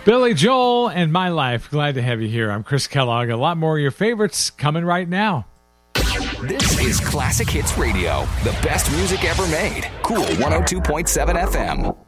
Billy Joel and My Life. Glad to have you here. I'm Chris Kellogg. A lot more of your favorites coming right now. This is Classic Hits Radio, the best music ever made. Cool 102.7 FM.